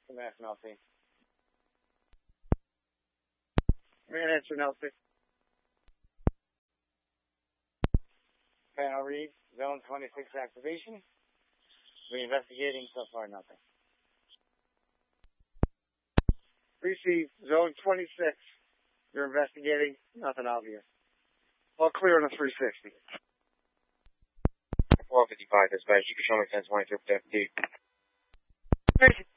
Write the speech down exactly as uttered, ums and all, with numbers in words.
Austin, Mass, N L C. Man, answer N L C. Panel read, zone twenty-six activation. We're investigating, so far nothing. Receive, zone twenty-six. You're investigating, nothing obvious. All clear on the three sixty. four fifty-five, dispatch. You can show me ten twenty-three.